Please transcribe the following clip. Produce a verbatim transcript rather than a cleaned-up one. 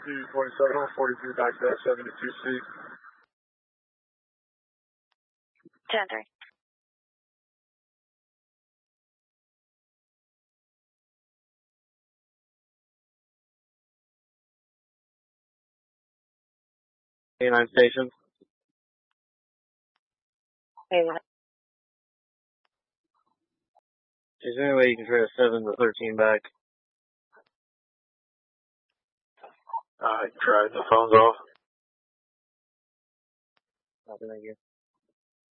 two twenty-seven, forty-three back to that seventy-two C. ten three. A nine station. A nine. Is there any way you can try to seven to thirteen back? I tried. The phone's off. Nothing, thank you.